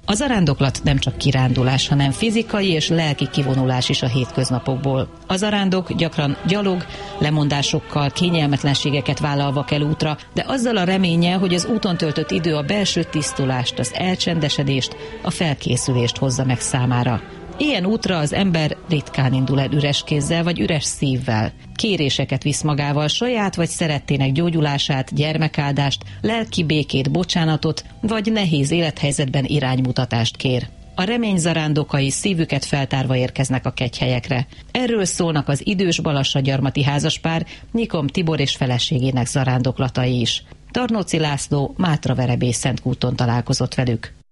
A zarándoklat nem csak kirándulás, hanem fizikai és lelki kivonulás is a hétköznapokból. A zarándok gyakran gyalog, lemondásokkal, kényelmetlenségeket vállalva kell útra, de azzal a reménnyel, hogy az úton töltött idő a belső tisztulást, az elcsendesedést, a felkészülést hozza meg számára. Ilyen útra az ember ritkán indul el üres kézzel vagy üres szívvel. Kéréseket visz magával, saját vagy szerettének gyógyulását, gyermekáldást, lelki békét, bocsánatot, vagy nehéz élethelyzetben iránymutatást kér. A remény zarándokai szívüket feltárva érkeznek a kegyhelyekre. Erről szólnak az idős balassagyarmati házaspár, Nyikom Tibor és feleségének zarándoklatai is. Tarnóci László Mátraverebély Szentkúton találkozott velük.